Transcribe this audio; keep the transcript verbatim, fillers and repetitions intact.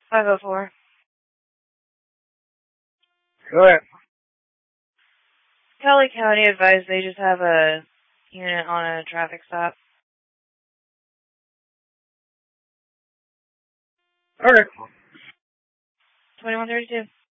five oh four. Go ahead. Kelly County advised they just have a unit on a traffic stop. Okay. twenty-one thirty-two.